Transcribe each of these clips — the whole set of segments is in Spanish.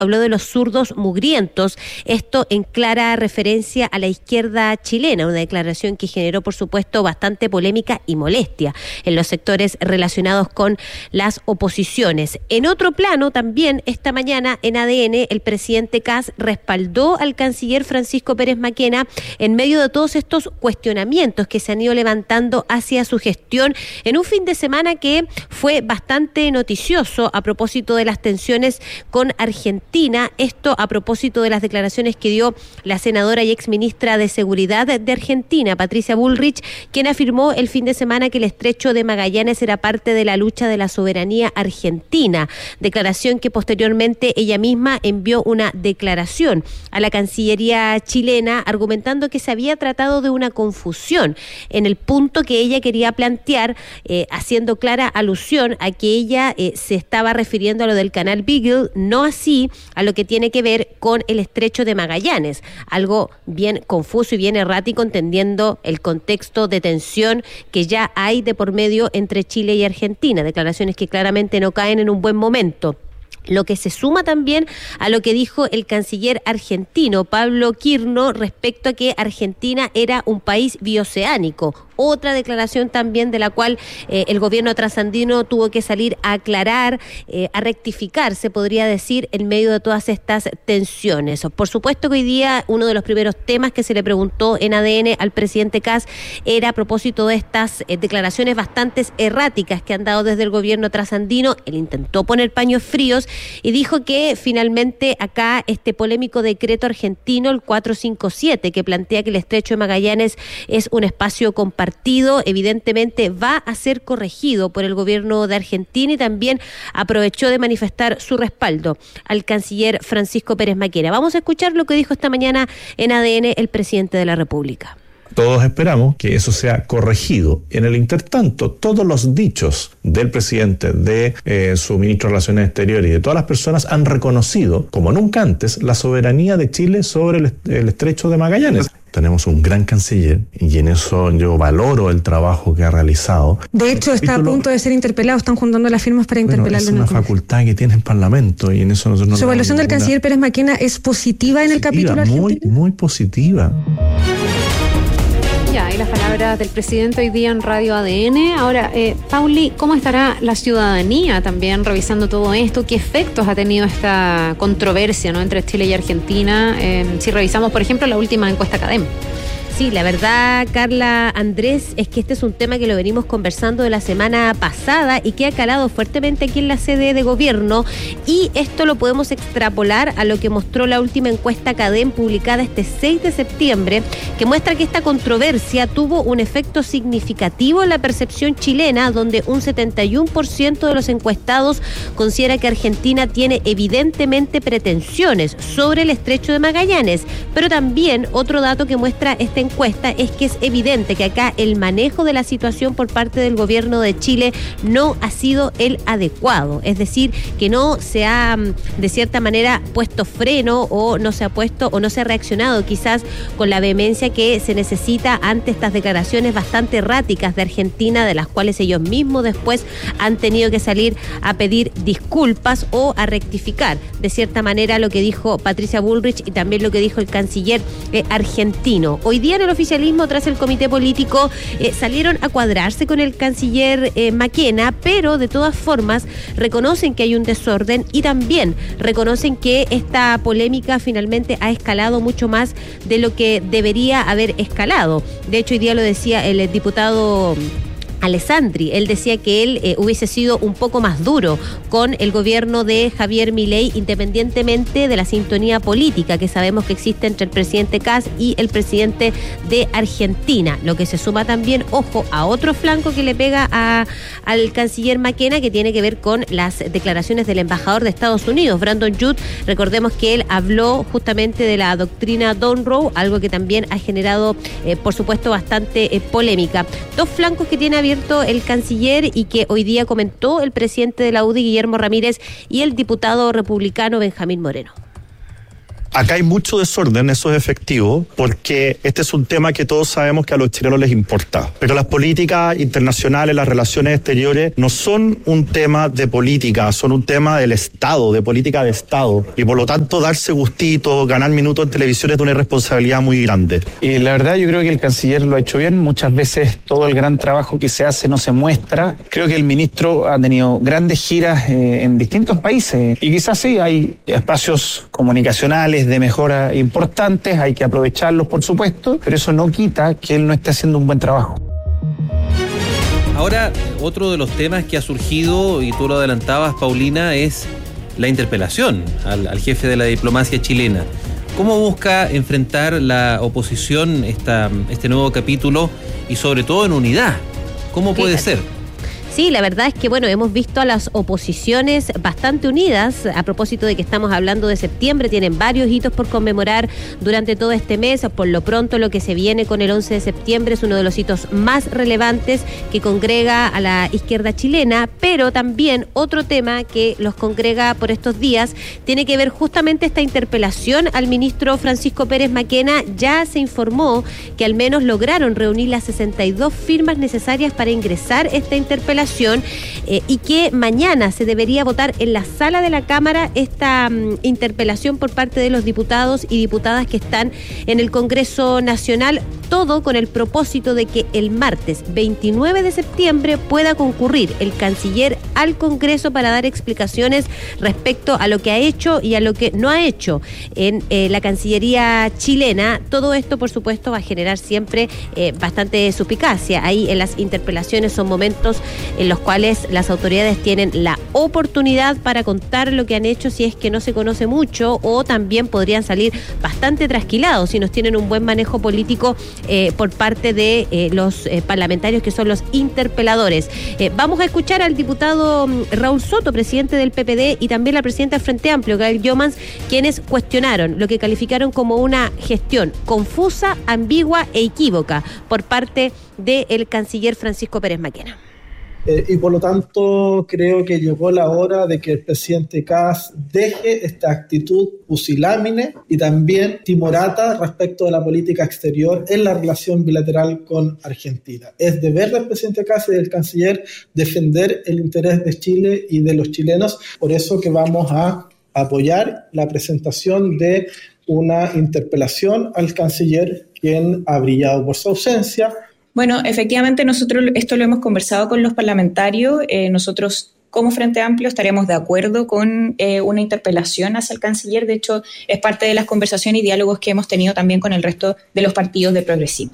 habló de los zurdos mugrientos, esto en clara referencia a la izquierda chilena, una declaración que generó, por supuesto, bastante polémica y molestia en los sectores relacionados con las oposiciones. En otro plano, también esta mañana en ADN, el presidente Kast respaldó al canciller Francisco Pérez Maquena en medio de todos estos cuestionamientos que se han ido levantando hacia su gestión en un fin de semana que fue bastante noticioso a propósito de las tensiones con Argentina, esto a propósito de las declaraciones que dio la senadora y exministra de Seguridad de Argentina, Patricia Bullrich, quien afirmó el fin de semana que el estrecho de Magallanes era parte de la lucha de la soberanía argentina, declaración que posteriormente ella misma envió una declaración a la Cancillería chilena argumentando que se había tratado de una confusión en el punto que ella quería plantear, haciendo clara alusión a que ella se estaba refiriendo a lo del canal Beagle, no así a lo que tiene que ver con el estrecho de Magallanes, algo bien confuso y bien errático, entendiendo el contexto de tensión que ya hay de por medio entre Chile y Argentina, declaraciones que claramente no caen en un buen momento. Lo que se suma también a lo que dijo el canciller argentino Pablo Quirno respecto a que Argentina era un país bioceánico. Otra declaración también de la cual el gobierno trasandino tuvo que salir a aclarar, a rectificar, se podría decir, en medio de todas estas tensiones. Por supuesto que hoy día uno de los primeros temas que se le preguntó en ADN al presidente Kast era a propósito de estas declaraciones bastante erráticas que han dado desde el gobierno trasandino. Él intentó poner paños fríos y dijo que finalmente acá este polémico decreto argentino, el 457, que plantea que el estrecho de Magallanes es un espacio compartido, evidentemente va a ser corregido por el gobierno de Argentina, y también aprovechó de manifestar su respaldo al canciller Francisco Pérez Maquena. Vamos a escuchar lo que dijo esta mañana en ADN el presidente de la República. Todos esperamos que eso sea corregido. En el intertanto, todos los dichos del presidente, de su ministro de Relaciones Exteriores y de todas las personas han reconocido, como nunca antes, la soberanía de Chile sobre el estrecho de Magallanes. Tenemos un gran canciller y en eso yo valoro el trabajo que ha realizado. De hecho, está a punto de ser interpelado, están juntando las firmas para interpelarlo. Es una facultad que tiene el Parlamento y en eso nosotros no. ¿Su evaluación del canciller Pérez Maquena es positiva en el capítulo argentino? Muy positiva. Ya, y las palabras del presidente hoy día en Radio ADN. Ahora, Pauli, ¿cómo estará la ciudadanía también revisando todo esto? ¿Qué efectos ha tenido esta controversia, ¿no?, entre Chile y Argentina? Si revisamos, por ejemplo, la última encuesta CADEM. Sí, la verdad, Carla, Andrés, es que este es un tema que lo venimos conversando de la semana pasada y que ha calado fuertemente aquí en la sede de gobierno, y esto lo podemos extrapolar a lo que mostró la última encuesta CADEM publicada este 6 de septiembre, que muestra que esta controversia tuvo un efecto significativo en la percepción chilena, donde un 71% de los encuestados considera que Argentina tiene evidentemente pretensiones sobre el estrecho de Magallanes, pero también otro dato que muestra esta encuesta es que es evidente que acá el manejo de la situación por parte del gobierno de Chile no ha sido el adecuado, es decir, que no se ha de cierta manera puesto freno, o no se ha puesto o no se ha reaccionado quizás con la vehemencia que se necesita ante estas declaraciones bastante erráticas de Argentina, de las cuales ellos mismos después han tenido que salir a pedir disculpas o a rectificar de cierta manera lo que dijo Patricia Bullrich y también lo que dijo el canciller argentino. Hoy día en el oficialismo, tras el comité político, salieron a cuadrarse con el canciller Maquena, pero de todas formas reconocen que hay un desorden y también reconocen que esta polémica finalmente ha escalado mucho más de lo que debería haber escalado. De hecho, hoy día lo decía el diputado Alessandri, él decía que él hubiese sido un poco más duro con el gobierno de Javier Milei, independientemente de la sintonía política que sabemos que existe entre el presidente Kast y el presidente de Argentina, lo que se suma también, ojo, a otro flanco que le pega al canciller Maquena, que tiene que ver con las declaraciones del embajador de Estados Unidos, Brandon Judd. Recordemos que él habló justamente de la doctrina Monroe, algo que también ha generado, por supuesto, bastante polémica. Dos flancos que tiene abierto el canciller y que hoy día comentó el presidente de la UDI, Guillermo Ramírez, y el diputado republicano Benjamín Moreno. Acá hay mucho desorden, eso es efectivo, porque este es un tema que todos sabemos que a los chilenos les importa. Pero las políticas internacionales, las relaciones exteriores, no son un tema de política, son un tema del Estado, de política de Estado. Y por lo tanto, darse gustitos, ganar minutos en televisión es de una irresponsabilidad muy grande. Y la verdad, yo creo que el canciller lo ha hecho bien. Muchas veces todo el gran trabajo que se hace no se muestra. Creo que el ministro ha tenido grandes giras en distintos países. Y quizás sí, hay espacios comunicacionales de mejora importantes, hay que aprovecharlos, por supuesto, pero eso no quita que él no esté haciendo un buen trabajo. Ahora, otro de los temas que ha surgido, y tú lo adelantabas, Paulina, es la interpelación al jefe de la diplomacia chilena. ¿Cómo busca enfrentar la oposición este nuevo capítulo y sobre todo en unidad? ¿Cómo puede ser? Sí, la verdad es que, bueno, hemos visto a las oposiciones bastante unidas. A propósito de que estamos hablando de septiembre, tienen varios hitos por conmemorar durante todo este mes. Por lo pronto, lo que se viene con el 11 de septiembre es uno de los hitos más relevantes que congrega a la izquierda chilena, pero también otro tema que los congrega por estos días tiene que ver justamente esta interpelación al ministro Francisco Pérez Maquena. Ya se informó que al menos lograron reunir las 62 firmas necesarias para ingresar esta interpelación. Y que mañana se debería votar en la sala de la Cámara esta interpelación por parte de los diputados y diputadas que están en el Congreso Nacional, todo con el propósito de que el martes 29 de septiembre pueda concurrir el canciller al Congreso para dar explicaciones respecto a lo que ha hecho y a lo que no ha hecho en la Cancillería chilena. Todo esto, por supuesto, va a generar siempre bastante suspicacia. Ahí en las interpelaciones son momentos en los cuales las autoridades tienen la oportunidad para contar lo que han hecho si es que no se conoce mucho, o también podrían salir bastante trasquilados si nos tienen un buen manejo político por parte de los parlamentarios que son los interpeladores. Vamos a escuchar al diputado Raúl Soto, presidente del PPD, y también la presidenta del Frente Amplio, Gael Jomans, quienes cuestionaron lo que calificaron como una gestión confusa, ambigua e equívoca por parte del canciller Francisco Pérez Maquena. Y por lo tanto creo que llegó la hora de que el presidente Kast deje esta actitud pusilánime y también timorata respecto de la política exterior en la relación bilateral con Argentina. Es deber del presidente Kast y del canciller defender el interés de Chile y de los chilenos, por eso que vamos a apoyar la presentación de una interpelación al canciller, quien ha brillado por su ausencia. Bueno, efectivamente nosotros esto lo hemos conversado con los parlamentarios. Nosotros como Frente Amplio estaríamos de acuerdo con una interpelación hacia el canciller. De hecho, es parte de las conversaciones y diálogos que hemos tenido también con el resto de los partidos de progresismo.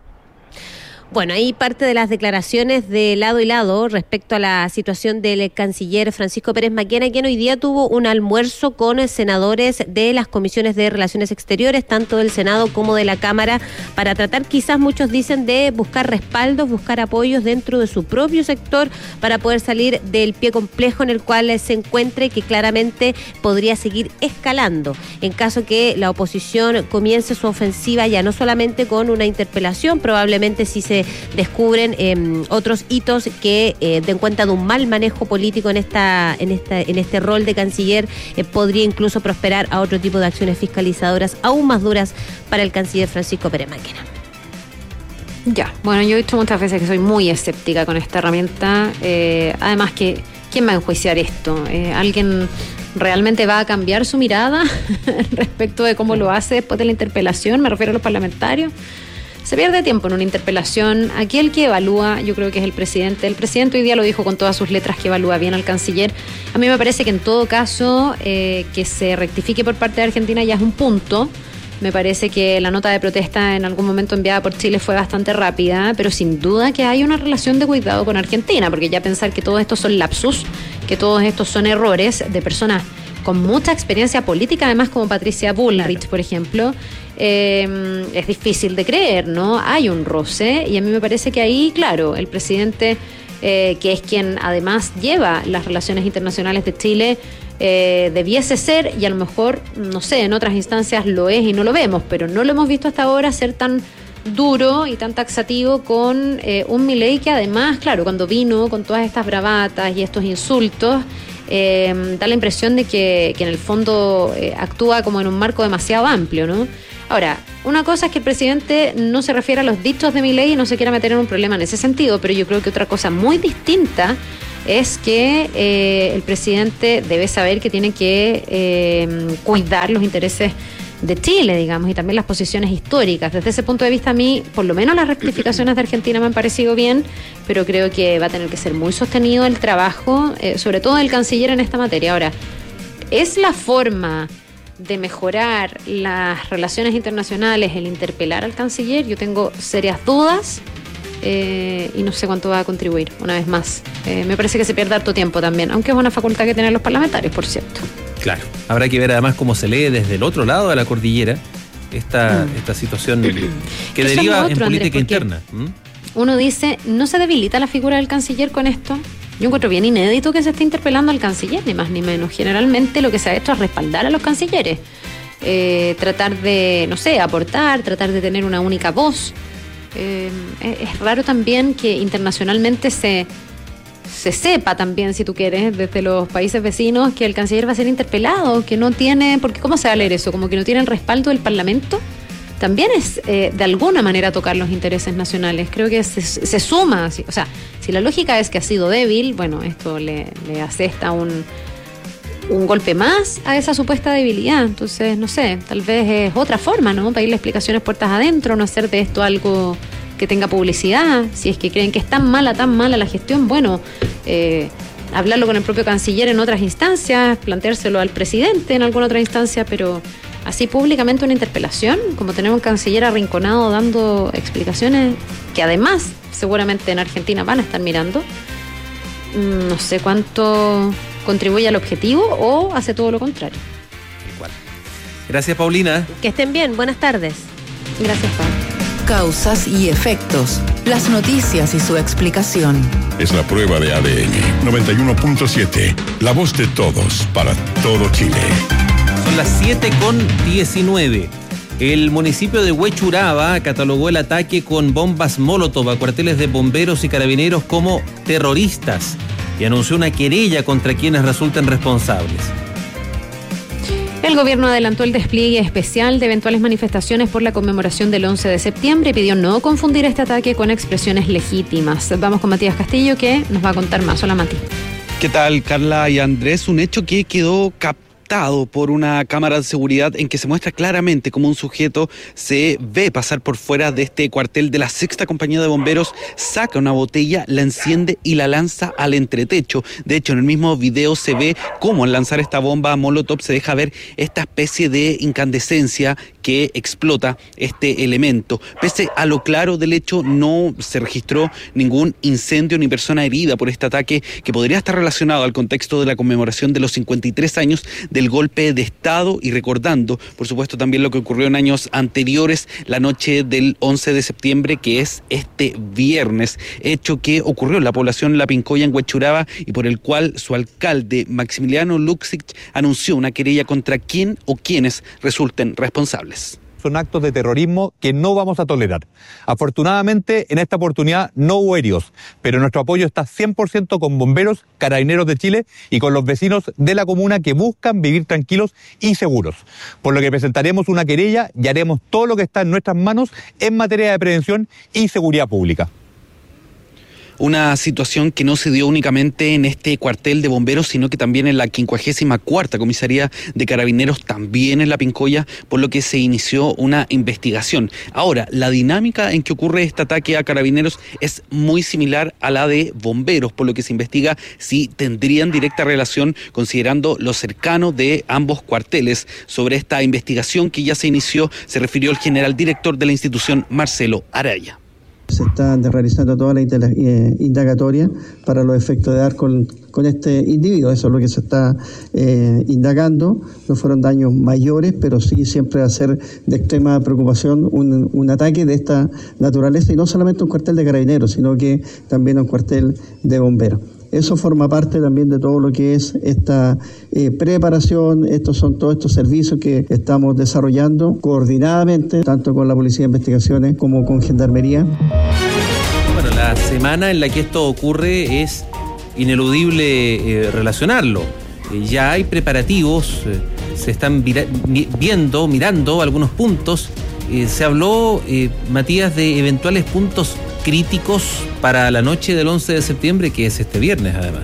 Bueno, ahí parte de las declaraciones de lado y lado respecto a la situación del canciller Francisco Pérez Maquena, quien hoy día tuvo un almuerzo con senadores de las comisiones de Relaciones Exteriores, tanto del Senado como de la Cámara, para tratar, quizás muchos dicen, de buscar respaldos, buscar apoyos dentro de su propio sector para poder salir del pie complejo en el cual se encuentre, que claramente podría seguir escalando en caso que la oposición comience su ofensiva, ya no solamente con una interpelación, probablemente si se descubren otros hitos que den cuenta de un mal manejo político en este rol de canciller, podría incluso prosperar a otro tipo de acciones fiscalizadoras aún más duras para el canciller Francisco Pérez Maquena. Ya, bueno, yo he dicho muchas veces que soy muy escéptica con esta herramienta. Además, que ¿quién va a enjuiciar esto? ¿Alguien realmente va a cambiar su mirada respecto de cómo lo hace después de la interpelación? Me refiero a los parlamentarios. Se pierde tiempo en una interpelación. Aquí el que evalúa, yo creo que es el presidente. El presidente hoy día lo dijo con todas sus letras, que evalúa bien al canciller. A mí me parece que en todo caso que se rectifique por parte de Argentina ya es un punto. Me parece que la nota de protesta en algún momento enviada por Chile fue bastante rápida, pero sin duda que hay una relación de cuidado con Argentina, porque ya pensar que todos estos son lapsus, que todos estos son errores de personas con mucha experiencia política, además como Patricia Bullrich, por ejemplo, es difícil de creer, ¿no? Hay un roce y a mí me parece que ahí, claro, el presidente, que es quien además lleva las relaciones internacionales de Chile, debiese ser, y a lo mejor, no sé, en otras instancias lo es y no lo vemos, pero no lo hemos visto hasta ahora ser tan duro y tan taxativo con un Milei que además, claro, cuando vino con todas estas bravatas y estos insultos, da la impresión de que en el fondo actúa como en un marco demasiado amplio, ¿no? Ahora, una cosa es que el presidente no se refiere a los dichos de Milei y no se quiera meter en un problema en ese sentido, pero yo creo que otra cosa muy distinta es que el presidente debe saber que tiene que cuidar los intereses de Chile, digamos, y también las posiciones históricas. Desde ese punto de vista, a mí, por lo menos las rectificaciones de Argentina me han parecido bien, pero creo que va a tener que ser muy sostenido el trabajo, sobre todo del canciller en esta materia. Ahora, ¿es la forma de mejorar las relaciones internacionales el interpelar al canciller? Yo tengo serias dudas y no sé cuánto va a contribuir, una vez más. Me parece que se pierde harto tiempo también, aunque es una facultad que tienen los parlamentarios, por cierto. Claro, habrá que ver además cómo se lee desde el otro lado de la cordillera esta situación que deriva en política interna. Uno dice, ¿no se debilita la figura del canciller con esto? Yo encuentro bien inédito que se esté interpelando al canciller, ni más ni menos. Generalmente lo que se ha hecho es respaldar a los cancilleres, tratar de, no sé, aportar, tratar de tener una única voz. Es raro también que internacionalmente se sepa también, si tú quieres, desde los países vecinos, que el canciller va a ser interpelado, que no tiene, porque ¿cómo se va a leer eso? Como que no tiene el respaldo del Parlamento. También es de alguna manera tocar los intereses nacionales. Creo que se suma, o sea, si la lógica es que ha sido débil, bueno, esto le asesta un golpe más a esa supuesta debilidad. Entonces, no sé, tal vez es otra forma, ¿no? Pedirle explicaciones puertas adentro, no hacer de esto algo que tenga publicidad. Si es que creen que es tan mala la gestión, bueno, hablarlo con el propio canciller en otras instancias, planteárselo al presidente en alguna otra instancia, pero así públicamente una interpelación, como tener un canciller arrinconado dando explicaciones que además seguramente en Argentina van a estar mirando, no sé cuánto contribuye al objetivo o hace todo lo contrario. Igual. Gracias, Paulina. Que estén bien, buenas tardes. Gracias, Pablo. Causas y efectos. Las noticias y su explicación. Es la prueba de ADN 91.7. La voz de todos para todo Chile. Son las 7:19. El municipio de Huechuraba catalogó el ataque con bombas Molotov a cuarteles de bomberos y carabineros como terroristas y anunció una querella contra quienes resulten responsables. El gobierno adelantó el despliegue especial de eventuales manifestaciones por la conmemoración del 11 de septiembre y pidió no confundir este ataque con expresiones legítimas. Vamos con Matías Castillo, que nos va a contar más. Hola, Mati. ¿Qué tal, Carla y Andrés? Un hecho que quedó captado por una cámara de seguridad en que se muestra claramente cómo un sujeto se ve pasar por fuera de este cuartel de la 6ª Compañía de Bomberos, saca una botella, la enciende y la lanza al entretecho. De hecho, en el mismo video se ve cómo al lanzar esta bomba Molotov se deja ver esta especie de incandescencia que explota este elemento. Pese a lo claro del hecho, no se registró ningún incendio ni persona herida por este ataque que podría estar relacionado al contexto de la conmemoración de los 53 años del golpe de Estado y recordando, por supuesto, también lo que ocurrió en años anteriores, la noche del 11 de septiembre, que es este viernes, hecho que ocurrió en la población La Pincoya en Huechuraba y por el cual su alcalde, Maximiliano Luksic, anunció una querella contra quien o quienes resulten responsables. Son actos de terrorismo que no vamos a tolerar. Afortunadamente, en esta oportunidad no hubo heridos, pero nuestro apoyo está 100% con bomberos, carabineros de Chile y con los vecinos de la comuna que buscan vivir tranquilos y seguros. Por lo que presentaremos una querella y haremos todo lo que está en nuestras manos en materia de prevención y seguridad pública. Una situación que no se dio únicamente en este cuartel de bomberos, sino que también en la 54ª Comisaría de Carabineros, también en La Pincoya, por lo que se inició una investigación. Ahora, la dinámica en que ocurre este ataque a carabineros es muy similar a la de bomberos, por lo que se investiga si tendrían directa relación, considerando lo cercano de ambos cuarteles. Sobre esta investigación que ya se inició, se refirió el general director de la institución, Marcelo Araya. Se está realizando toda la indagatoria para los efectos de dar con este individuo. Eso es lo que se está indagando. No fueron daños mayores, pero sí siempre va a ser de extrema preocupación un ataque de esta naturaleza, y no solamente un cuartel de carabineros, sino que también un cuartel de bomberos. Eso forma parte también de todo lo que es esta preparación. Estos son todos estos servicios que estamos desarrollando coordinadamente, tanto con la Policía de Investigaciones como con Gendarmería. Bueno, la semana en la que esto ocurre es ineludible relacionarlo. Ya hay preparativos, se están mirando algunos puntos. Se habló, Matías, de eventuales puntos críticos para la noche del 11 de septiembre, que es este viernes además.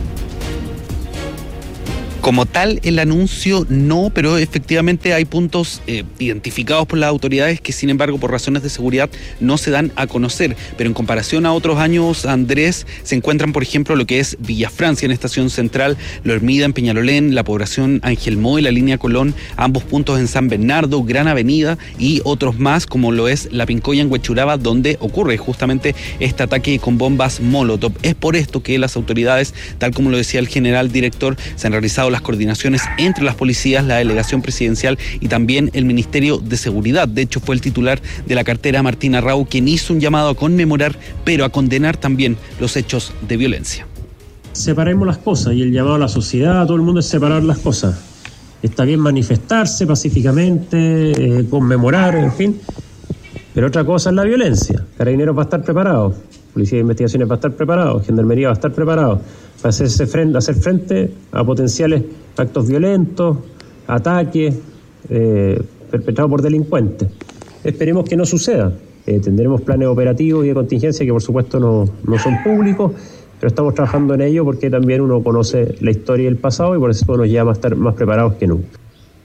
Como tal, el anuncio no, pero efectivamente hay puntos identificados por las autoridades que, sin embargo, por razones de seguridad no se dan a conocer. Pero en comparación a otros años, Andrés, se encuentran, por ejemplo, lo que es Villa Francia en Estación Central, La Hermida en Peñalolén, la población Ángel Moy, la línea Colón, ambos puntos en San Bernardo, Gran Avenida y otros más, como lo es La Pincoya en Huechuraba, donde ocurre justamente este ataque con bombas Molotov. Es por esto que las autoridades, tal como lo decía el general director, se han realizado las coordinaciones entre las policías, la delegación presidencial y también el Ministerio de Seguridad. De hecho, fue el titular de la cartera, Martín Arrau, quien hizo un llamado a conmemorar, pero a condenar también los hechos de violencia. Separemos las cosas, y el llamado a la sociedad, a todo el mundo, es separar las cosas. Está bien manifestarse pacíficamente, conmemorar, en fin, pero otra cosa es la violencia. Carabineros va a estar preparado, Policía de Investigaciones va a estar preparado, Gendarmería va a estar preparado para hacer frente a potenciales actos violentos, ataques perpetrados por delincuentes. Esperemos que no suceda. Tendremos planes operativos y de contingencia que por supuesto no son públicos, pero estamos trabajando en ello porque también uno conoce la historia y el pasado y por eso nos lleva a estar más preparados que nunca.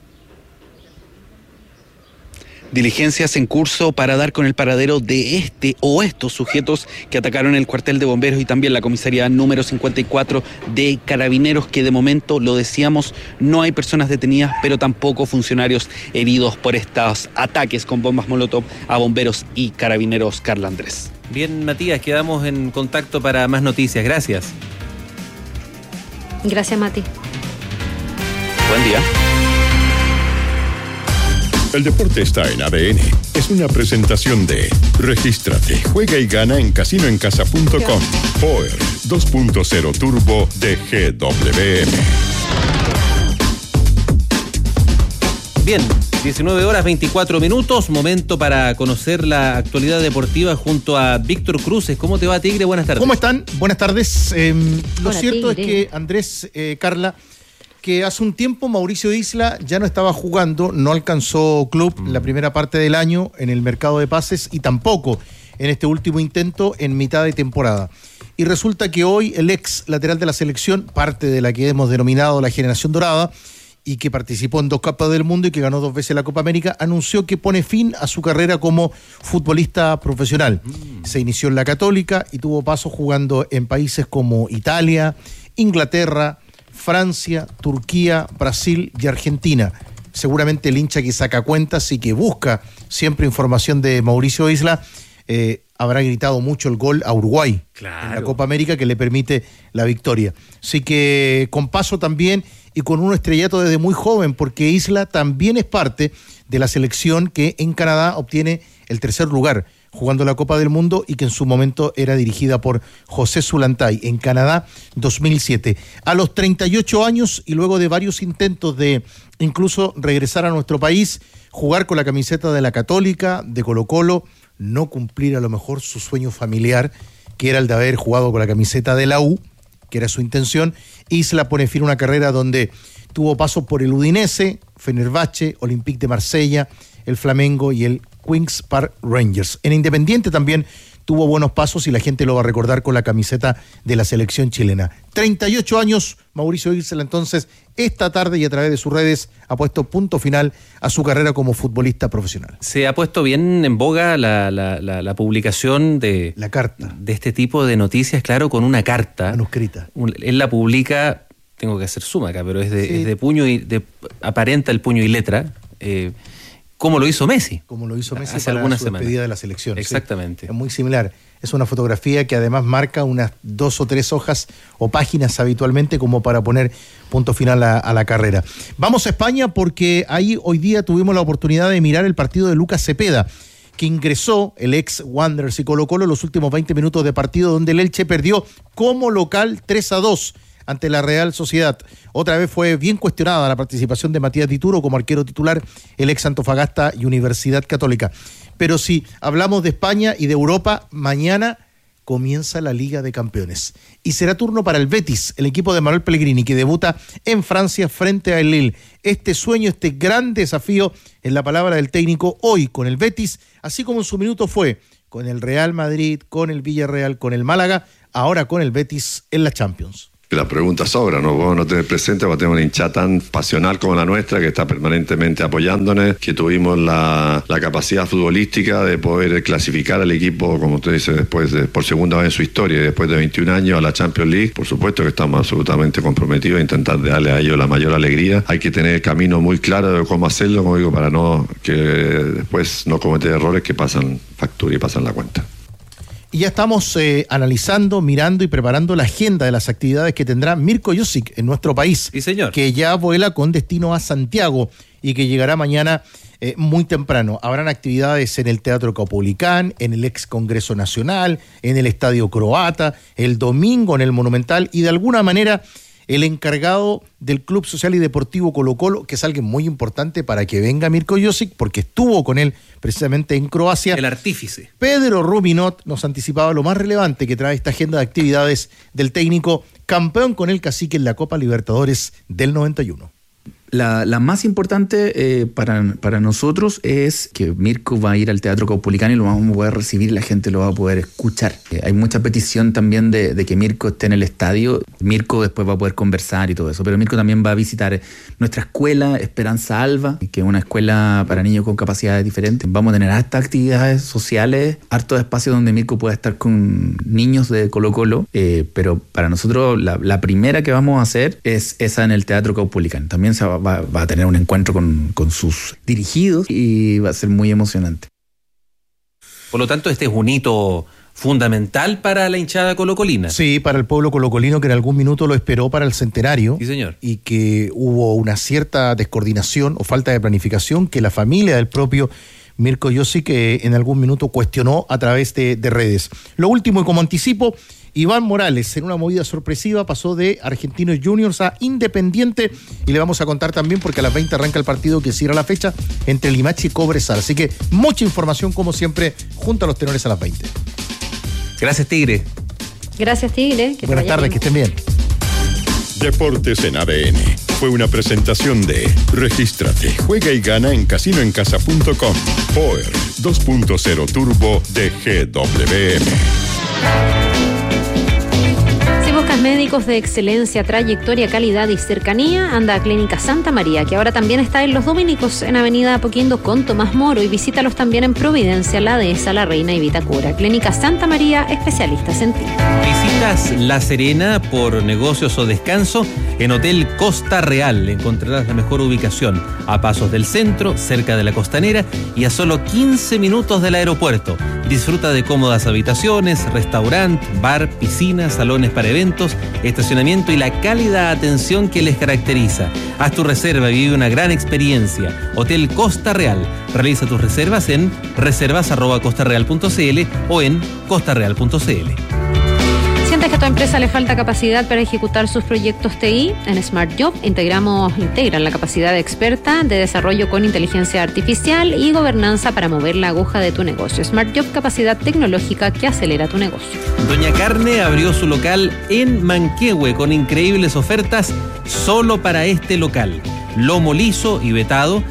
Diligencias en curso para dar con el paradero de estos sujetos que atacaron el cuartel de bomberos y también la comisaría número 54 de Carabineros, que de momento, lo decíamos, no hay personas detenidas, pero tampoco funcionarios heridos por estos ataques con bombas Molotov a bomberos y carabineros. Carla Andrés. Bien, Matías, quedamos en contacto para más noticias. Gracias. Gracias, Mati. Buen día. El deporte está en ADN. Es una presentación de Regístrate, juega y gana en casinoencasa.com. Power 2.0 Turbo de GWM. Bien, 19 horas 24 minutos, momento para conocer la actualidad deportiva junto a Víctor Cruces. ¿Cómo te va, Tigre? Buenas tardes. ¿Cómo están? Buenas tardes. Lo cierto Tigre. es que Andrés, Carla, que hace un tiempo Mauricio Isla ya no estaba jugando, no alcanzó club la primera parte del año en el mercado de pases y tampoco en este último intento en mitad de temporada. Y resulta que hoy el ex lateral de la selección, parte de la que hemos denominado la generación dorada, y que participó en 2 Copas del Mundo y que ganó 2 veces la Copa América, anunció que pone fin a su carrera como futbolista profesional. Se inició en la Católica y tuvo pasos jugando en países como Italia, Inglaterra, Francia, Turquía, Brasil y Argentina. Seguramente el hincha que saca cuentas y que busca siempre información de Mauricio Isla habrá gritado mucho el gol a Uruguay en la Copa América que le permite la victoria. Así que con paso también y con un estrellato desde muy joven, porque Isla también es parte de la selección que en Canadá obtiene el 3er lugar jugando la Copa del Mundo y que en su momento era dirigida por José Zulantay en Canadá 2007. A los 38 años y luego de varios intentos de incluso regresar a nuestro país, jugar con la camiseta de la Católica, de Colo-Colo, no cumplir a lo mejor su sueño familiar, que era el de haber jugado con la camiseta de la U, que era su intención, Isla pone fin a una carrera donde tuvo pasos por el Udinese, Fenerbahce, Olympique de Marsella, el Flamengo y el Queens Park Rangers. En Independiente también tuvo buenos pasos y la gente lo va a recordar con la camiseta de la selección chilena. 38 años, Mauricio Isla entonces esta tarde y a través de sus redes ha puesto punto final a su carrera como futbolista profesional. Se ha puesto bien en boga la publicación de la carta de este tipo de noticias, claro, con una carta manuscrita. Él la publica, tengo que hacer suma acá, pero es de puño y aparenta el puño y letra. Como lo hizo Messi. Como lo hizo Messi hace para algunas su semanas. despedida de la selección. Exactamente. Sí, es muy similar. Es una fotografía que además marca unas 2 o 3 hojas o páginas habitualmente como para poner punto final a la carrera. Vamos a España porque ahí hoy día tuvimos la oportunidad de mirar el partido de Lucas Cepeda, que ingresó el ex Wanderers y Colo-Colo los últimos 20 minutos de partido donde el Elche perdió como local 3-2 ante la Real Sociedad. Otra vez fue bien cuestionada la participación de Matías Dituro como arquero titular, el ex Antofagasta y Universidad Católica. Pero si hablamos de España y de Europa, mañana comienza la Liga de Campeones. Y será turno para el Betis, el equipo de Manuel Pellegrini, que debuta en Francia frente a el Lille. Este sueño, este gran desafío, en la palabra del técnico, hoy con el Betis, así como en su minuto fue con el Real Madrid, con el Villarreal, con el Málaga, ahora con el Betis en la Champions. La pregunta sobra, ¿no? Vos no tenés presente, vos tenés una hinchada tan pasional como la nuestra, que está permanentemente apoyándonos, que tuvimos la capacidad futbolística de poder clasificar al equipo, como usted dice, después por segunda vez en su historia, y después de 21 años a la Champions League. Por supuesto que estamos absolutamente comprometidos a intentar darle a ellos la mayor alegría. Hay que tener el camino muy claro de cómo hacerlo, como digo, para no que después no cometer errores que pasan factura y pasan la cuenta. Y ya estamos analizando, mirando y preparando la agenda de las actividades que tendrá Mirko Josic en nuestro país. Sí, señor. Que ya vuela con destino a Santiago y que llegará mañana muy temprano. Habrán actividades en el Teatro Caupolicán, en el ex Congreso Nacional, en el Estadio Croata, el domingo en el Monumental, y de alguna manera el encargado del Club Social y Deportivo Colo-Colo, que es alguien muy importante para que venga Mirko Josic, porque estuvo con él precisamente en Croacia. El artífice. Pedro Ruminot nos anticipaba lo más relevante que trae esta agenda de actividades del técnico campeón con el Cacique en la Copa Libertadores del 91. La más importante para nosotros es que Mirko va a ir al Teatro Caupolicán y lo vamos a poder recibir y la gente lo va a poder escuchar. Hay mucha petición también de que Mirko esté en el estadio. Mirko después va a poder conversar y todo eso, pero Mirko también va a visitar nuestra escuela Esperanza Alba, que es una escuela para niños con capacidades diferentes. Vamos a tener hartas actividades sociales, hartos espacios donde Mirko pueda estar con niños de Colo-Colo, pero para nosotros la primera que vamos a hacer es esa en el Teatro Caupolicán. También se va a tener un encuentro con sus dirigidos y va a ser muy emocionante. Por lo tanto, este es un hito fundamental para la hinchada colocolina. Sí, para el pueblo colocolino, que en algún minuto lo esperó para el centenario. Sí, señor. Y que hubo una cierta descoordinación o falta de planificación que la familia del propio Mirko Josic en algún minuto cuestionó a través de redes. Lo último, y como anticipo, Iván Morales, en una movida sorpresiva, pasó de Argentinos Juniors a Independiente, y le vamos a contar también porque a las 20 arranca el partido que cierra la fecha entre Limache y Cobresal. Así que mucha información, como siempre, junto a los tenores a las 20. Gracias, Tigre. Gracias, Tigre. Buenas tardes, que estén bien. Deportes en ADN fue una presentación de Regístrate, juega y gana en casinoencasa.com. Power 2.0 Turbo de GWM. Si buscas médicos de excelencia, trayectoria, calidad y cercanía, anda a Clínica Santa María, que ahora también está en Los Dominicos, en Avenida Apoquindo con Tomás Moro, y visítalos también en Providencia, La Dehesa, La Reina y Vitacura. Clínica Santa María, especialistas en ti. Visitas La Serena por negocios o descanso en Hotel Costa Real. Encontrarás la mejor ubicación, a pasos del centro, cerca de la costanera y a solo 15 minutos del aeropuerto. Disfruta de cómodas habitaciones, restaurante, bar, piscina, salones para eventos, estacionamiento y la cálida atención que les caracteriza. Haz tu reserva y vive una gran experiencia. Hotel Costa Real. Realiza tus reservas en reservas@costareal.cl o en costareal.cl. ¿Sientes que a tu empresa le falta capacidad para ejecutar sus proyectos TI? En Smart Job integran la capacidad experta de desarrollo con inteligencia artificial y gobernanza para mover la aguja de tu negocio. Smart Job, capacidad tecnológica que acelera tu negocio. Doña Carne abrió su local en Manquehue con increíbles ofertas solo para este local. Lomo liso y vetado,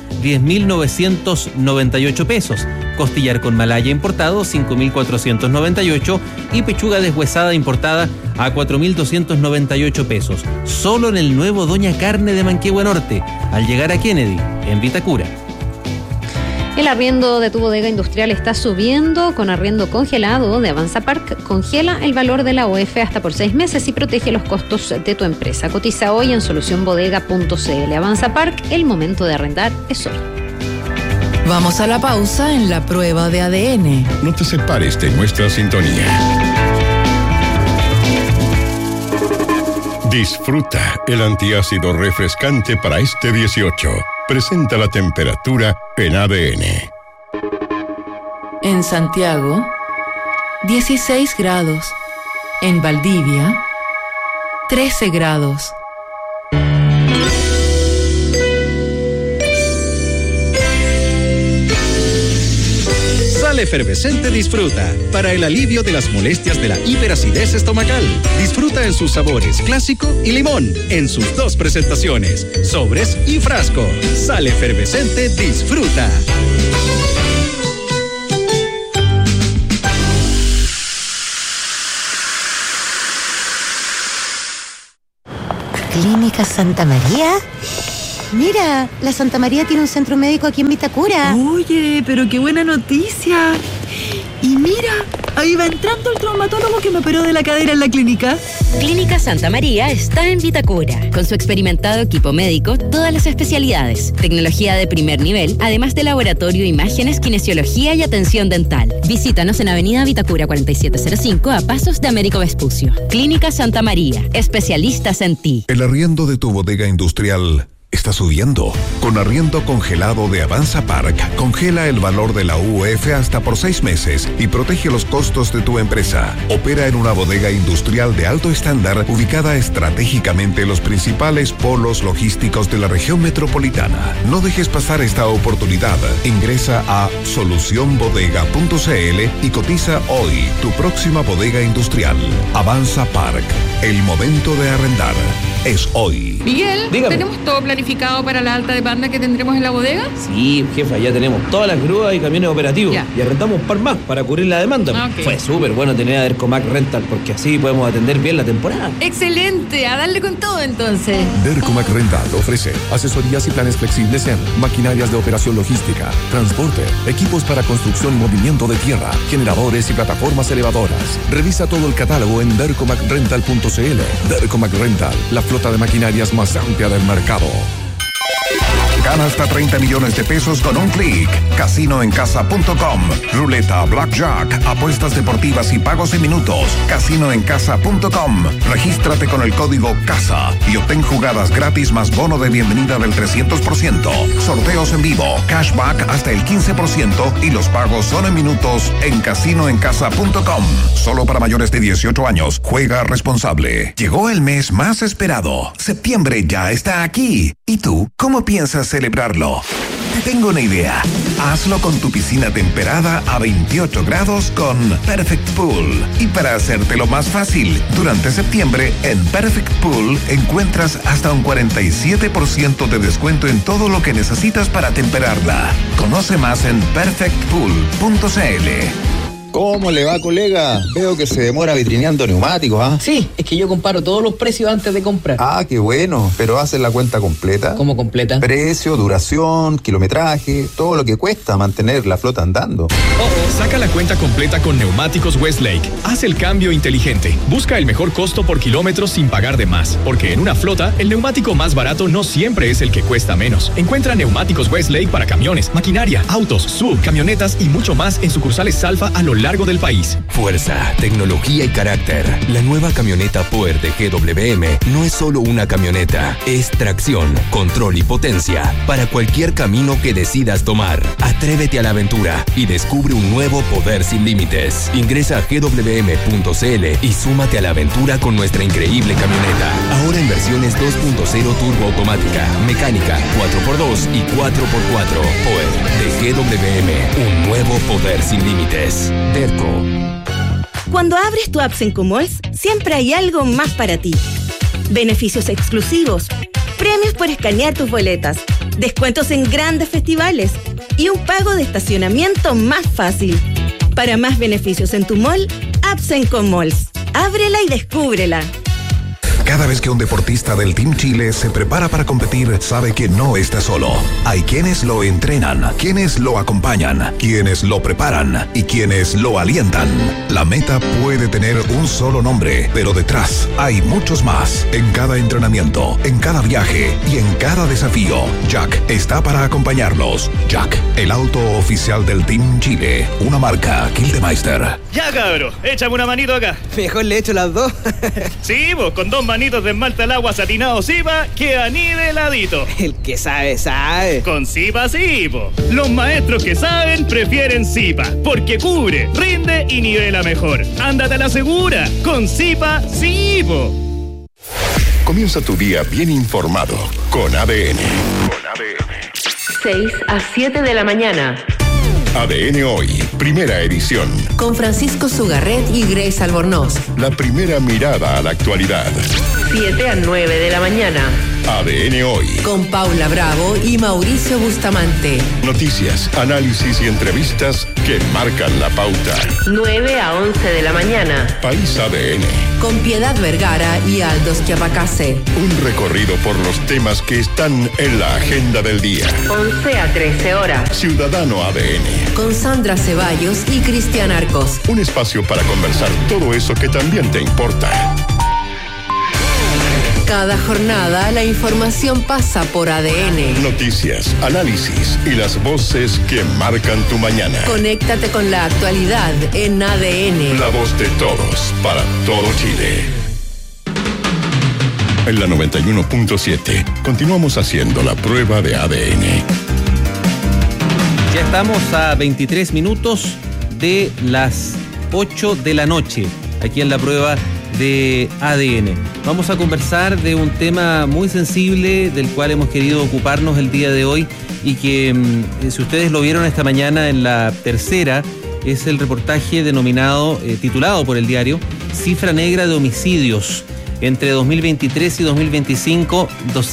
10.998 pesos. Costillar con malaya importado, 5.498. Y pechuga deshuesada importada a 4.298 pesos. Solo en el nuevo Doña Carne de Manquehue Norte, al llegar a Kennedy, en Vitacura. El arriendo de tu bodega industrial está subiendo. Con arriendo congelado de Avanza Park, congela el valor de la OF hasta por 6 meses y protege los costos de tu empresa. Cotiza hoy en solucionbodega.cl. Avanza Park, el momento de arrendar es hoy. Vamos a la pausa en la prueba de ADN. No te separes de nuestra sintonía. Disfruta el antiácido refrescante para este 18. Presenta la temperatura en ADN. En Santiago, 16 grados. En Valdivia, 13 grados. Sal Efervescente Disfruta, para el alivio de las molestias de la hiperacidez estomacal. Disfruta en sus sabores clásico y limón, en sus 2 presentaciones, sobres y frasco. Sal Efervescente Disfruta. Clínica Santa María. Mira, la Santa María tiene un centro médico aquí en Vitacura. Oye, pero qué buena noticia. Y mira, ahí va entrando el traumatólogo que me operó de la cadera en la clínica. Clínica Santa María está en Vitacura. Con su experimentado equipo médico, todas las especialidades, tecnología de primer nivel, además de laboratorio, imágenes, kinesiología y atención dental. Visítanos en Avenida Vitacura 4705 a pasos de Américo Vespucio. Clínica Santa María, especialistas en ti. El arriendo de tu bodega industrial está subiendo. Con arriendo congelado de Avanza Park, congela el valor de la UF hasta por 6 meses y protege los costos de tu empresa. Opera en una bodega industrial de alto estándar ubicada estratégicamente en los principales polos logísticos de la región metropolitana. No dejes pasar esta oportunidad. Ingresa a solucionbodega.cl y cotiza hoy tu próxima bodega industrial. Avanza Park. El momento de arrendar es hoy. Miguel, dígame. ¿Tenemos todo planificado para la alta demanda que tendremos en la bodega? Sí, jefa, ya tenemos todas las grúas y camiones operativos. Ya. Y arrendamos un par más para cubrir la demanda. Okay. Fue súper bueno tener a Dercomac Rental porque así podemos atender bien la temporada. ¡Excelente! A darle con todo entonces. Dercomac Rental ofrece asesorías y planes flexibles en maquinarias de operación logística, transporte, equipos para construcción y movimiento de tierra, generadores y plataformas elevadoras. Revisa todo el catálogo en dercomacrental.cl. Dercomac Rental, la flota de maquinarias más amplia del mercado. Gana hasta 30 millones de pesos con un clic. Casinoencasa.com. Ruleta, blackjack, apuestas deportivas y pagos en minutos. Casinoencasa.com. Regístrate con el código CASA y obtén jugadas gratis más bono de bienvenida del 300%. Sorteos en vivo, cashback hasta el 15% y los pagos son en minutos en Casinoencasa.com. Solo para mayores de 18 años. Juega responsable. Llegó el mes más esperado. Septiembre ya está aquí. ¿Y tú, cómo piensas celebrarlo? Te tengo una idea. Hazlo con tu piscina temperada a 28 grados con Perfect Pool. Y para hacértelo más fácil, durante septiembre en Perfect Pool encuentras hasta un 47% de descuento en todo lo que necesitas para temperarla. Conoce más en perfectpool.cl. ¿Cómo le va, colega? Veo que se demora vitrineando neumáticos, ¿ah? Sí, es que yo comparo todos los precios antes de comprar. Ah, qué bueno. ¿Pero haces la cuenta completa? ¿Cómo completa? Precio, duración, kilometraje, todo lo que cuesta mantener la flota andando. Saca la cuenta completa con Neumáticos Westlake. Haz el cambio inteligente. Busca el mejor costo por kilómetro sin pagar de más. Porque en una flota, el neumático más barato no siempre es el que cuesta menos. Encuentra Neumáticos Westlake para camiones, maquinaria, autos, sub, camionetas y mucho más en sucursales Salfa a lo largo del país. Fuerza, tecnología y carácter. La nueva camioneta Power de GWM no es solo una camioneta, es tracción, control y potencia para cualquier camino que decidas tomar. Atrévete a la aventura y descubre un nuevo poder sin límites. Ingresa a gwm.cl y súmate a la aventura con nuestra increíble camioneta. Ahora en versiones 2.0 turbo automática, mecánica, 4x2 y 4x4. Power de GWM, un nuevo poder sin límites. Derco. Cuando abres tu Absenco Malls, siempre hay algo más para ti. Beneficios exclusivos, premios por escanear tus boletas, descuentos en grandes festivales y un pago de estacionamiento más fácil. Para más beneficios en tu mall, Absenco Malls. Ábrela y descúbrela. Cada vez que un deportista del Team Chile se prepara para competir, sabe que no está solo. Hay quienes lo entrenan, quienes lo acompañan, quienes lo preparan y quienes lo alientan. La meta puede tener un solo nombre, pero detrás hay muchos más. En cada entrenamiento, en cada viaje y en cada desafío, Jack está para acompañarlos. Jack, el auto oficial del Team Chile, una marca Kildemeister. Ya, cabro, échame una manito acá. Mejor le echo las dos. Sí, vos, con 2 manitos de esmalte al agua satinado Zipa, queda niveladito. El que sabe, sabe. Con Zipa sí, po. Los maestros que saben prefieren Zipa, porque cubre, rinde y nivela mejor. Ándate a la segura, con Zipa sí, po. Comienza tu día bien informado con ADN. 6 a 7 de la mañana. ADN Hoy, primera edición. Con Francisco Sugarret y Grace Albornoz. La primera mirada a la actualidad. 7 a 9 de la mañana. ADN Hoy. Con Paula Bravo y Mauricio Bustamante. Noticias, análisis y entrevistas que marcan la pauta. 9 a 11 de la mañana. País ADN. Con Piedad Vergara y Aldo Schiapacase. Un recorrido por los temas que están en la agenda del día. 11 a 13 horas. Ciudadano ADN. Con Sandra Ceballos y Cristian Arcos. Un espacio para conversar todo eso que también te importa. Cada jornada la información pasa por ADN. Noticias, análisis y las voces que marcan tu mañana. Conéctate con la actualidad en ADN. La voz de todos, para todo Chile. En la 91.7 continuamos haciendo la prueba de ADN. Ya estamos a 23 minutos de las 8 de la noche, aquí en la prueba de ADN. Vamos a conversar de un tema muy sensible del cual hemos querido ocuparnos el día de hoy y que, si ustedes lo vieron esta mañana en la tercera, es el reportaje denominado, titulado por el diario, Cifra Negra de Homicidios. Entre 2023 y 2025,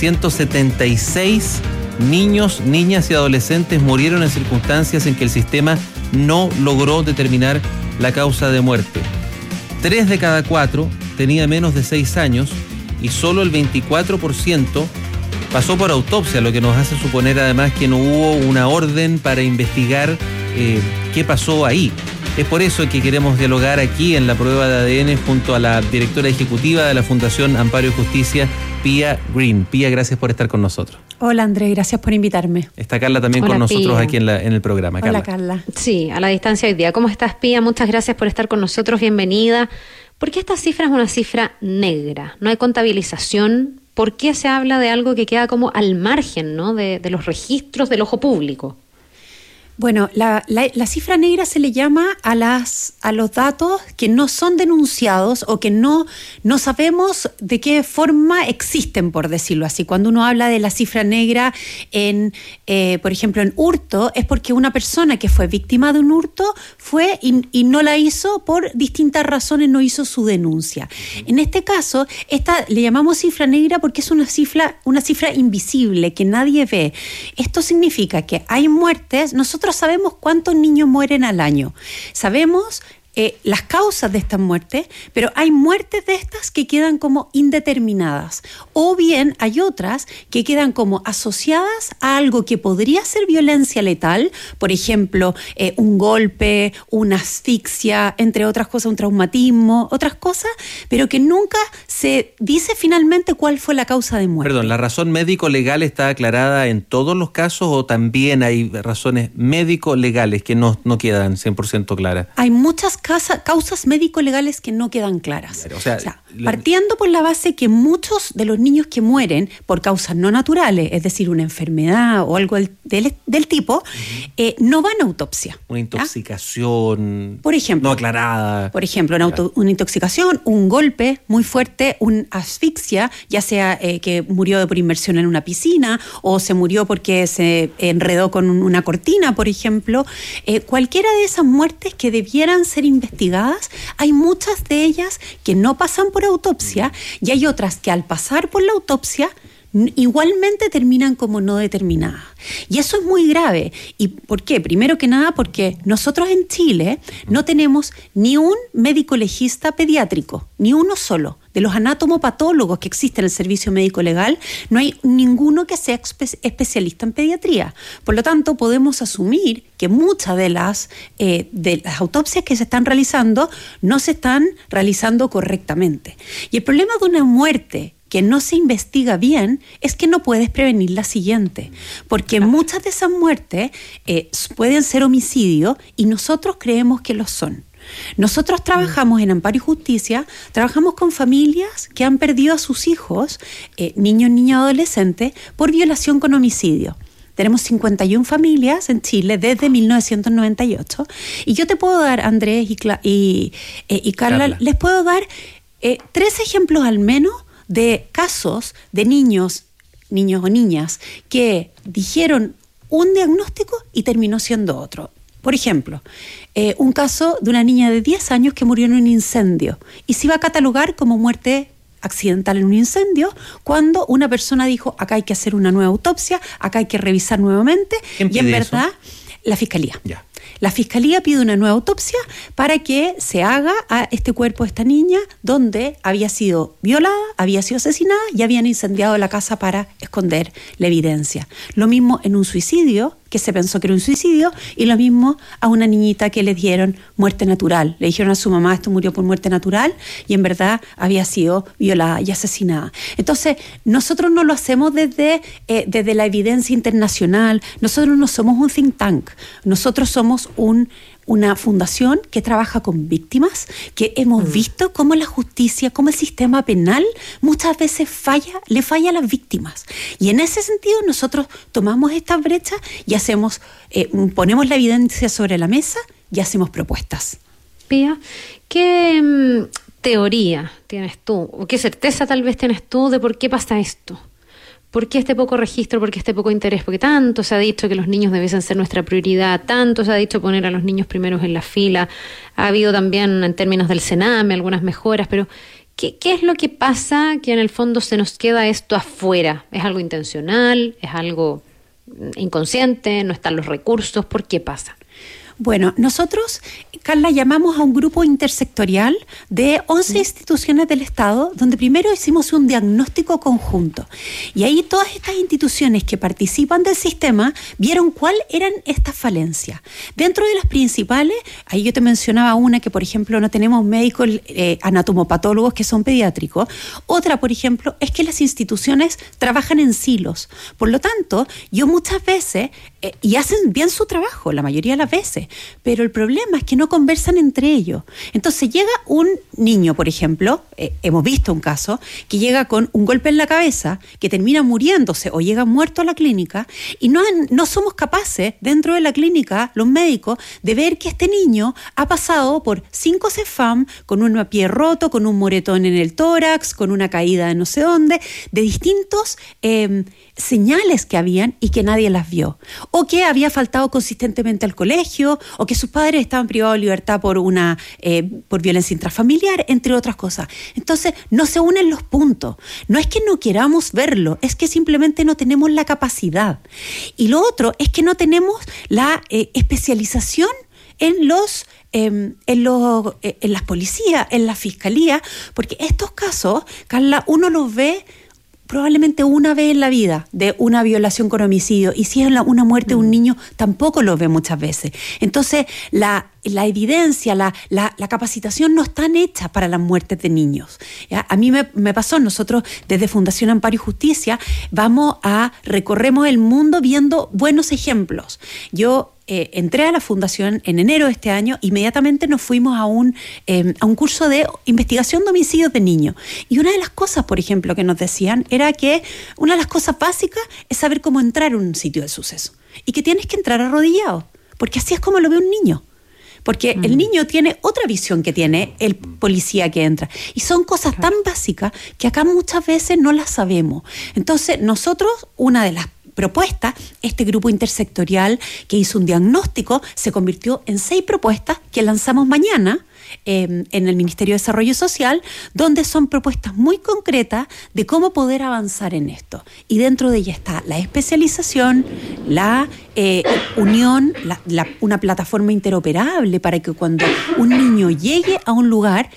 276 niños, niñas y adolescentes murieron en circunstancias en que el sistema no logró determinar la causa de muerte. 3 de cada 4 tenía menos de 6 años y solo el 24% pasó por autopsia, lo que nos hace suponer además que no hubo una orden para investigar qué pasó ahí. Es por eso que queremos dialogar aquí en la prueba de ADN junto a la directora ejecutiva de la Fundación Amparo y Justicia, Pía Green. Pía, gracias por estar con nosotros. Hola Andrés, gracias por invitarme. Está Carla también con nosotros, Pía, aquí en el programa. Hola Carla. Sí, a la distancia hoy día. ¿Cómo estás, Pía? Muchas gracias por estar con nosotros, bienvenida. ¿Por qué esta cifra es una cifra negra? No hay contabilización. ¿Por qué se habla de algo que queda como al margen, ¿no?, de los registros del ojo público? Bueno, la cifra negra se le llama a los datos que no son denunciados o que no sabemos de qué forma existen, por decirlo así. Cuando uno habla de la cifra negra por ejemplo, en hurto, es porque una persona que fue víctima de un hurto fue y no la hizo por distintas razones, no hizo su denuncia. En este caso, esta le llamamos cifra negra porque es una cifra invisible que nadie ve. Esto significa que hay muertes. Nosotros sabemos cuántos niños mueren al año. Sabemos las causas de estas muertes, pero hay muertes de estas que quedan como indeterminadas. O bien hay otras que quedan como asociadas a algo que podría ser violencia letal, por ejemplo, un golpe, una asfixia, entre otras cosas, un traumatismo, otras cosas, pero que nunca se dice finalmente cuál fue la causa de muerte. Perdón, ¿la razón médico-legal está aclarada en todos los casos o también hay razones médico-legales que no quedan 100% claras? Hay muchas causas médico-legales que no quedan claras. O sea, partiendo por la base que muchos de los niños que mueren por causas no naturales, es decir, una enfermedad o algo del tipo, no van a autopsia. Una intoxicación, por ejemplo, no aclarada. Por ejemplo, una intoxicación, un golpe muy fuerte, una asfixia, ya sea que murió por inmersión en una piscina o se murió porque se enredó con una cortina, por ejemplo. Cualquiera de esas muertes que debieran ser investigadas, hay muchas de ellas que no pasan por autopsia y hay otras que al pasar por la autopsia igualmente terminan como no determinadas. Y eso es muy grave. ¿Y por qué? Primero que nada porque nosotros en Chile no tenemos ni un médico legista pediátrico, ni uno solo. De los anatomopatólogos que existen en el servicio médico legal, no hay ninguno que sea especialista en pediatría. Por lo tanto, podemos asumir que muchas de las autopsias que se están realizando no se están realizando correctamente. Y el problema de una muerte que no se investiga bien es que no puedes prevenir la siguiente, porque muchas de esas muertes pueden ser homicidios y nosotros creemos que lo son. Nosotros trabajamos en Amparo y Justicia, trabajamos con familias que han perdido a sus hijos, niños, niñas, adolescentes, por violación con homicidio. Tenemos 51 familias en Chile desde 1998 y yo te puedo dar, Andrés y Carla, les puedo dar 3 ejemplos al menos de casos de niños o niñas que dijeron un diagnóstico y terminó siendo otro. Por ejemplo, un caso de una niña de 10 años que murió en un incendio y se iba a catalogar como muerte accidental en un incendio cuando una persona dijo, acá hay que hacer una nueva autopsia, acá hay que revisar nuevamente, y en verdad la Fiscalía. Ya. La Fiscalía pide una nueva autopsia para que se haga a este cuerpo de esta niña donde había sido violada, había sido asesinada y habían incendiado la casa para esconder la evidencia. Lo mismo en un suicidio, que se pensó que era un suicidio, y lo mismo a una niñita que le dieron muerte natural. Le dijeron a su mamá, esto murió por muerte natural, y en verdad había sido violada y asesinada. Entonces, nosotros no lo hacemos desde la evidencia internacional, nosotros no somos un think tank, nosotros somos una fundación que trabaja con víctimas, que hemos visto cómo la justicia, cómo el sistema penal muchas veces le falla a las víctimas. Y en ese sentido nosotros tomamos estas brechas y ponemos la evidencia sobre la mesa y hacemos propuestas. Pía, ¿qué teoría tienes tú, o qué certeza tal vez tienes tú de por qué pasa esto? ¿Por qué este poco registro? ¿Por qué este poco interés? Porque tanto se ha dicho que los niños debiesen ser nuestra prioridad, tanto se ha dicho poner a los niños primeros en la fila, ha habido también en términos del Sename algunas mejoras, pero ¿qué es lo que pasa que en el fondo se nos queda esto afuera? ¿Es algo intencional? ¿Es algo inconsciente? ¿No están los recursos? ¿Por qué pasa? Bueno, nosotros, Carla, llamamos a un grupo intersectorial de 11 instituciones del Estado, donde primero hicimos un diagnóstico conjunto. Y ahí todas estas instituciones que participan del sistema vieron cuáles eran estas falencias. Dentro de las principales, ahí yo te mencionaba una que, por ejemplo, no tenemos médicos anatomopatólogos que son pediátricos. Otra, por ejemplo, es que las instituciones trabajan en silos. Por lo tanto, yo muchas veces, y hacen bien su trabajo, la mayoría de las veces, pero el problema es que no conversan entre ellos. Entonces llega un niño, por ejemplo, hemos visto un caso, que llega con un golpe en la cabeza, que termina muriéndose o llega muerto a la clínica, y no somos capaces, dentro de la clínica, los médicos, de ver que este niño ha pasado por 5 CEFAM, con un pie roto, con un moretón en el tórax, con una caída de no sé dónde, de distintos señales que habían y que nadie las vio. O que había faltado consistentemente al colegio, o que sus padres estaban privados de libertad por violencia intrafamiliar, entre otras cosas. Entonces, no se unen los puntos. No es que no queramos verlo, es que simplemente no tenemos la capacidad. Y lo otro es que no tenemos la especialización en las policías, en la fiscalía, porque estos casos, Carla, uno los ve probablemente una vez en la vida, de una violación con homicidio, y si es una muerte de un niño, tampoco lo ve muchas veces. Entonces, la evidencia, la capacitación no están hechas para las muertes de niños. ¿Ya? A mí me pasó, nosotros desde Fundación Amparo y Justicia recorremos el mundo viendo buenos ejemplos. Yo entré a la fundación en enero de este año, inmediatamente nos fuimos a un curso de investigación de homicidios de niños. Y una de las cosas, por ejemplo, que nos decían era que una de las cosas básicas es saber cómo entrar a un sitio de suceso. Y que tienes que entrar arrodillado, porque así es como lo ve un niño. Porque el niño tiene otra visión que tiene el policía que entra. Y son cosas tan básicas que acá muchas veces no las sabemos. Entonces, nosotros, una de las propuestas, este grupo intersectorial que hizo un diagnóstico, se convirtió en 6 propuestas que lanzamos mañana en el Ministerio de Desarrollo Social, donde son propuestas muy concretas de cómo poder avanzar en esto. Y dentro de ella está la especialización, la unión, una plataforma interoperable para que cuando un niño llegue a un lugar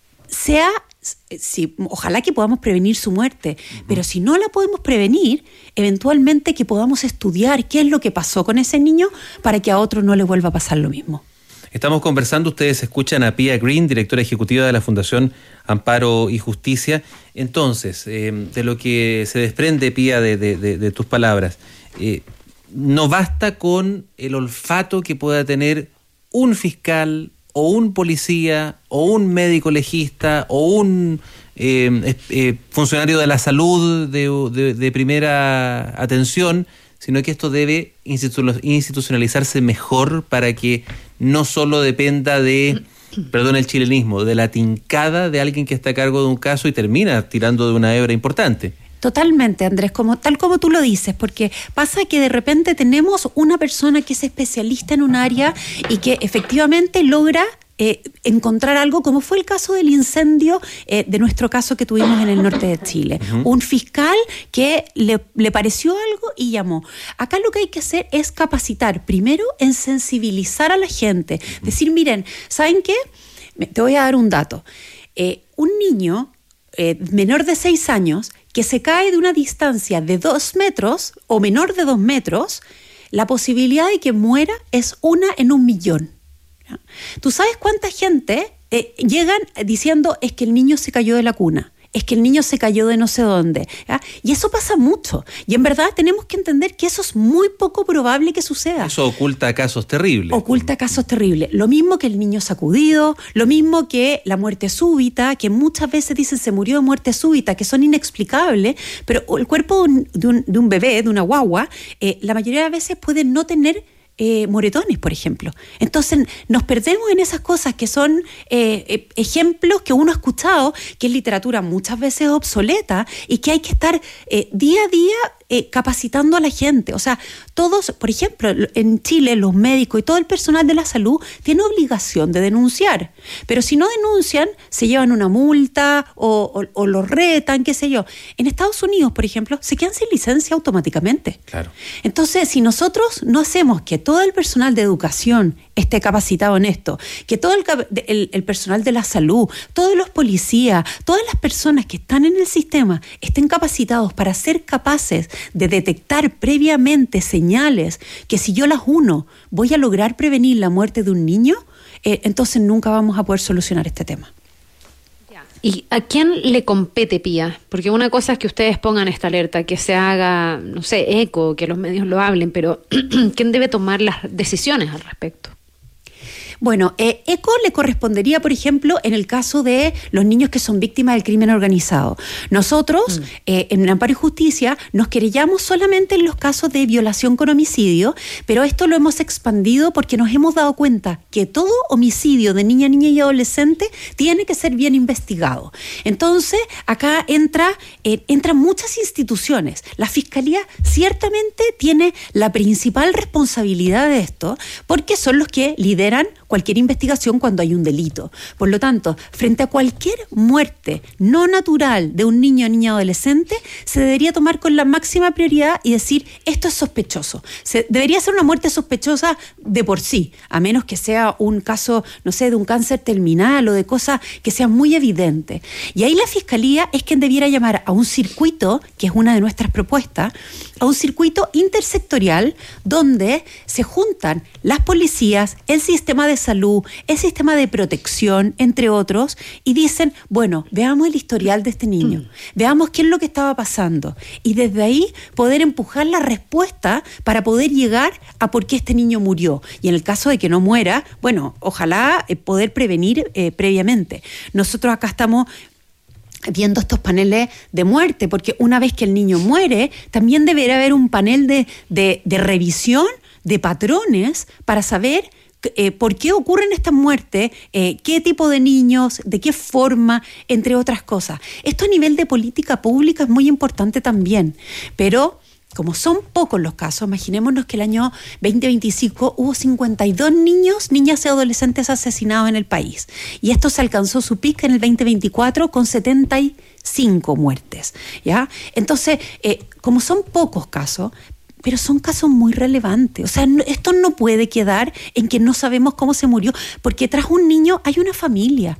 ojalá que podamos prevenir su muerte, pero si no la podemos prevenir, eventualmente que podamos estudiar qué es lo que pasó con ese niño para que a otro no le vuelva a pasar lo mismo. Estamos conversando, ustedes escuchan a Pía Green, directora ejecutiva de la Fundación Amparo y Justicia. Entonces, de lo que se desprende, Pía, de tus palabras, no basta con el olfato que pueda tener un fiscal o un policía o un médico legista o un funcionario de la salud de primera atención, sino que esto debe institucionalizarse mejor para que no solo dependa de, perdón el chilenismo, de la tincada de alguien que está a cargo de un caso y termina tirando de una hebra importante. Totalmente, Andrés, tal como tú lo dices, porque pasa que de repente tenemos una persona que es especialista en un área y que efectivamente logra encontrar algo, como fue el caso del incendio de nuestro caso que tuvimos en el norte de Chile. Un fiscal que le pareció algo y llamó. Acá lo que hay que hacer es capacitar, primero en sensibilizar a la gente, decir, miren, ¿saben qué? Te voy a dar un dato. Un niño menor de 6 años que se cae de una distancia de 2 metros o menor de 2 metros, la posibilidad de que muera es 1 en 1.000.000. ¿Ya? ¿Tú sabes cuánta gente llegan diciendo es que el niño se cayó de la cuna? Es que el niño se cayó de no sé dónde. ¿Ya? Y eso pasa mucho. Y en verdad tenemos que entender que eso es muy poco probable que suceda. Eso oculta casos terribles. Oculta casos terribles. Lo mismo que el niño sacudido, lo mismo que la muerte súbita, que muchas veces dicen se murió de muerte súbita, que son inexplicables, pero el cuerpo de un bebé, de una guagua, la mayoría de veces puede no tener moretones, por ejemplo. Entonces nos perdemos en esas cosas que son ejemplos que uno ha escuchado, que es literatura muchas veces obsoleta y que hay que estar día a día capacitando a la gente. O sea, todos, por ejemplo, en Chile los médicos y todo el personal de la salud tiene obligación de denunciar, pero si no denuncian se llevan una multa o los retan, qué sé yo. En Estados Unidos, por ejemplo, se quedan sin licencia automáticamente. Claro. Entonces, si nosotros no hacemos que todo el personal de educación esté capacitado en esto, que todo el personal de la salud, todos los policías, todas las personas que están en el sistema estén capacitados para ser capaces de detectar previamente señales que si yo las uno voy a lograr prevenir la muerte de un niño, entonces nunca vamos a poder solucionar este tema. ¿Y a quién le compete, Pía? Porque una cosa es que ustedes pongan esta alerta, que se haga, no sé, eco, que los medios lo hablen, pero ¿quién debe tomar las decisiones al respecto? Bueno, ECO le correspondería, por ejemplo, en el caso de los niños que son víctimas del crimen organizado. Nosotros, en Amparo y Justicia, nos querellamos solamente en los casos de violación con homicidio, pero esto lo hemos expandido porque nos hemos dado cuenta que todo homicidio de niña y adolescente tiene que ser bien investigado. Entonces, acá entran muchas instituciones. La Fiscalía ciertamente tiene la principal responsabilidad de esto, porque son los que lideran cualquier investigación cuando hay un delito. Por lo tanto, frente a cualquier muerte no natural de un niño o niña adolescente, se debería tomar con la máxima prioridad y decir, esto es sospechoso. Debería ser una muerte sospechosa de por sí, a menos que sea un caso, no sé, de un cáncer terminal o de cosas que sean muy evidentes. Y ahí la Fiscalía es quien debiera llamar a un circuito, que es una de nuestras propuestas, a un circuito intersectorial donde se juntan las policías, el sistema de salud, el sistema de protección, entre otros, y dicen, bueno, veamos el historial de este niño, veamos qué es lo que estaba pasando, y desde ahí poder empujar la respuesta para poder llegar a por qué este niño murió. Y en el caso de que no muera, bueno, ojalá poder prevenir previamente. Nosotros acá estamos viendo estos paneles de muerte, porque una vez que el niño muere, también deberá haber un panel de revisión de patrones para saber por qué ocurren estas muertes, qué tipo de niños, de qué forma, entre otras cosas. Esto a nivel de política pública es muy importante también, pero como son pocos los casos, imaginémonos que el año 2025 hubo 52 niños, niñas y adolescentes asesinados en el país. Y esto se alcanzó su pico en el 2024 con 75 muertes, ¿ya? Entonces, como son pocos casos, pero son casos muy relevantes. O sea, esto no puede quedar en que no sabemos cómo se murió, porque tras un niño hay una familia,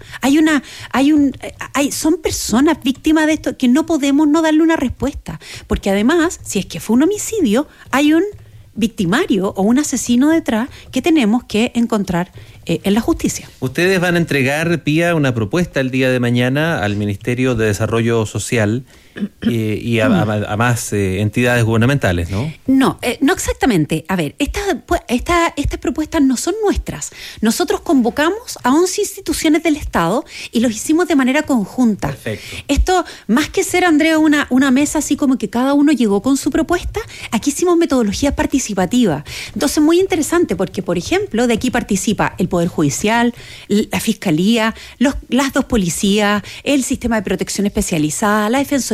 son personas víctimas de esto que no podemos no darle una respuesta, porque además, si es que fue un homicidio, hay un victimario o un asesino detrás que tenemos que encontrar en la justicia. Ustedes van a entregar, Pía, una propuesta el día de mañana al Ministerio de Desarrollo Social y a más entidades gubernamentales, ¿no? No exactamente. A ver, estas propuestas no son nuestras. Nosotros convocamos a 11 instituciones del Estado y los hicimos de manera conjunta. Perfecto. Esto, más que ser, Andrea, una mesa así como que cada uno llegó con su propuesta, aquí hicimos metodología participativa. Entonces, muy interesante porque, por ejemplo, de aquí participa el Poder Judicial, la Fiscalía, las dos policías, el sistema de protección especializada, la Defensoría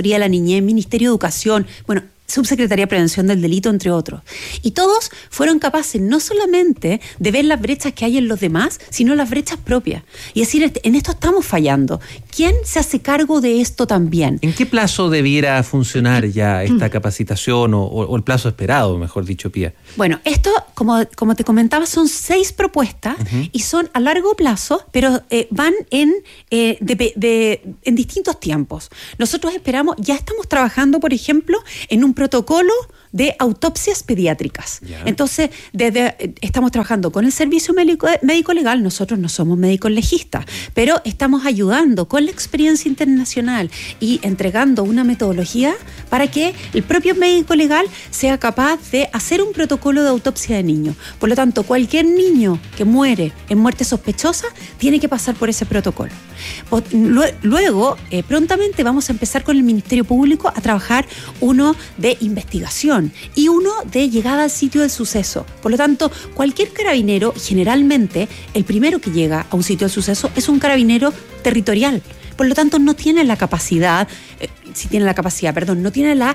Defensoría de la Niñez, Ministerio de Educación, bueno, Subsecretaría de Prevención del Delito, entre otros. Y todos fueron capaces no solamente de ver las brechas que hay en los demás, sino las brechas propias. Y decir, en esto estamos fallando. ¿Quién se hace cargo de esto también? ¿En qué plazo debiera funcionar ya esta capacitación o el plazo esperado, mejor dicho, Pía? Bueno, esto, como te comentaba, son 6 propuestas y son a largo plazo, pero van en distintos tiempos. Nosotros ya estamos trabajando, por ejemplo, en un protocolo de autopsias pediátricas. Ya. Entonces, estamos trabajando con el Servicio Médico Legal, nosotros no somos médicos legistas, pero estamos ayudando con la experiencia internacional y entregando una metodología para que el propio médico legal sea capaz de hacer un protocolo de autopsia de niños. Por lo tanto, cualquier niño que muere en muerte sospechosa tiene que pasar por ese protocolo. Luego, prontamente vamos a empezar con el Ministerio Público a trabajar uno de investigación y uno de llegada al sitio del suceso. Por lo tanto, cualquier carabinero, generalmente, el primero que llega a un sitio del suceso es un carabinero territorial. Por lo tanto, no tiene la capacidad, no tiene la